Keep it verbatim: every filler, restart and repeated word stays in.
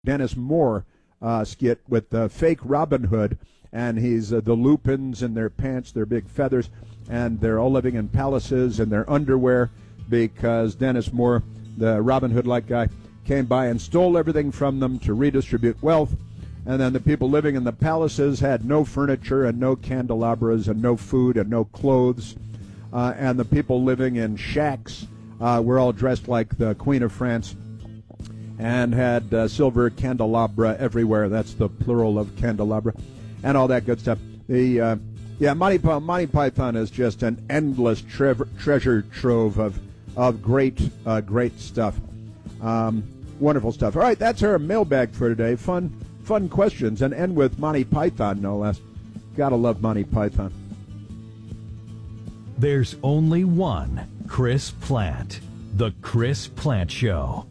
Dennis Moore uh, skit with the fake Robin Hood, and he's uh, the Lupins in their pants, their big feathers, and they're all living in palaces in their underwear because Dennis Moore, the Robin Hood-like guy, came by and stole everything from them to redistribute wealth. And then the people living in the palaces had no furniture and no candelabras and no food and no clothes. Uh, and the people living in shacks uh, were all dressed like the Queen of France and had uh, silver candelabra everywhere. That's the plural of candelabra and all that good stuff. The uh, yeah, Monty, Monty Python is just an endless tre- treasure trove of of great uh, great stuff. Um, wonderful stuff. All right, that's our mailbag for today. Fun fun questions, and end with Monty Python, no less. Gotta love Monty Python. There's only one Chris Plante. The Chris Plante Show.